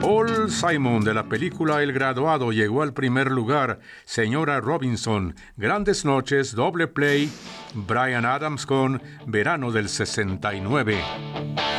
Paul Simon de la película El Graduado llegó al primer lugar. Señora Robinson, Grandes Noches, Doble Play. Bryan Adams con Verano del 69.